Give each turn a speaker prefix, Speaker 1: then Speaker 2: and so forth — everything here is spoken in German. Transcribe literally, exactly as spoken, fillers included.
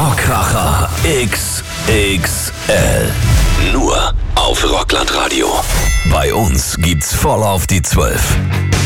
Speaker 1: Rohrkracher X X L. Nur auf Rockland Radio. Bei uns gibt's voll auf die Zwölf.